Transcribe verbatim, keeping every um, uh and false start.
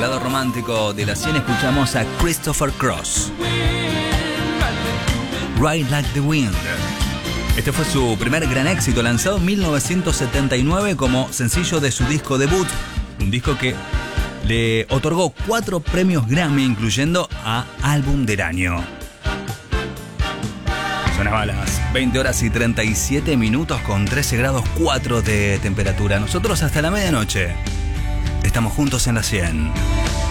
el lado romántico de la cien escuchamos a Christopher Cross. Ride Like the Wind. Este fue su primer gran éxito, lanzado en mil novecientos setenta y nueve como sencillo de su disco debut. Un disco que le otorgó cuatro premios Grammy, incluyendo a Álbum del Año. Sonaba a las veinte horas y treinta y siete minutos con trece grados cuatro de temperatura. Nosotros hasta la medianoche estamos juntos en la cien.